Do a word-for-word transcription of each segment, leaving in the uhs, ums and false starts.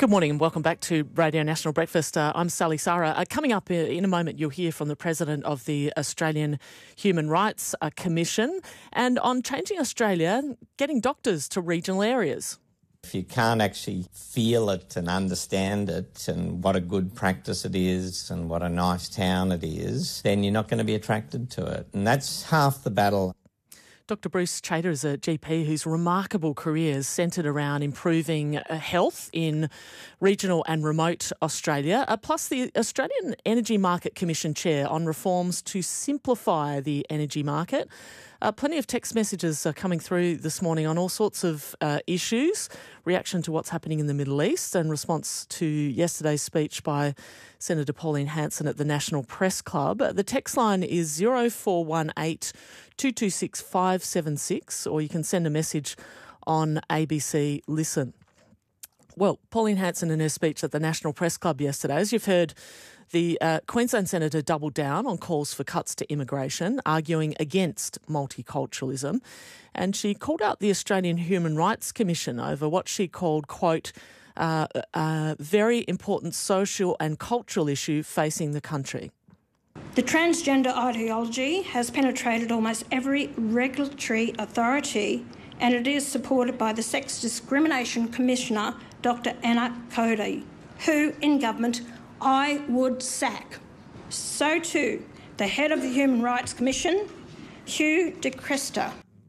Good morning and welcome back to Radio National Breakfast. Uh, I'm Sally Sarah. Uh, coming up in a moment, you'll hear from the President of the Australian Human Rights uh, Commission and on changing Australia, getting doctors to regional areas. If you can't actually feel it and understand it and what a good practice it is and what a nice town it is, then you're not going to be attracted to it. And that's half the battle. Doctor Bruce Chater is a G P whose remarkable career is centred around improving uh, health in regional and remote Australia, uh, plus the Australian Energy Market Commission Chair on reforms to simplify the energy market. Uh, plenty of text messages are coming through this morning on all sorts of uh, issues, reaction to what's happening in the Middle East and response to yesterday's speech by Senator Pauline Hanson at the National Press Club. Uh, the text line is zero four one eight two two six five seven six, or you can send a message on A B C Listen. Well, Pauline Hanson in her speech at the National Press Club yesterday, as you've heard, the uh, Queensland Senator doubled down on calls for cuts to immigration, arguing against multiculturalism. And she called out the Australian Human Rights Commission over what she called, quote, uh, a very important social and cultural issue facing the country. The transgender ideology has penetrated almost every regulatory authority, and it is supported by the Sex Discrimination Commissioner, Doctor Anna Cody, who, in government, I would sack. So too, the head of the Human Rights Commission, Hugh de Cresta.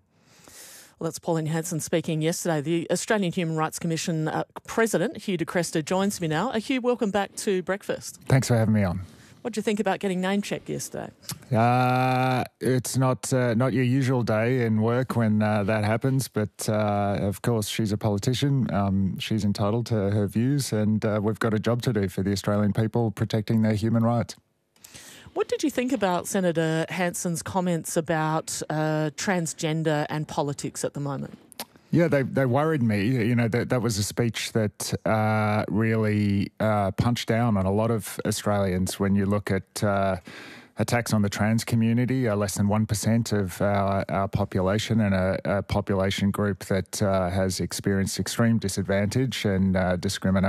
Well, that's Pauline Hanson speaking yesterday. The Australian Human Rights Commission uh, President, Hugh de Cresta, joins me now. Uh, Hugh, welcome back to Breakfast. Thanks for having me on. What did you think about getting name-checked yesterday? Uh, it's not uh, not your usual day in work when uh, that happens, but uh, of course she's a politician. Um, she's entitled to her views, and uh, we've got a job to do for the Australian people protecting their human rights. What did you think about Senator Hanson's comments about uh, transgender and politics at the moment? Yeah, they they worried me. You know, that that was a speech that uh, really uh, punched down on a lot of Australians. When you look at uh, attacks on the trans community, uh, less than one percent of our, our population, and a, a population group that uh, has experienced extreme disadvantage and uh, discrimination.